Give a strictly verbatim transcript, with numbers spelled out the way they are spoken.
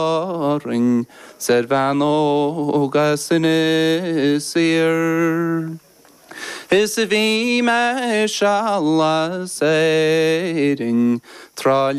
Ring Servanogas in his ear. Is a vime shall saying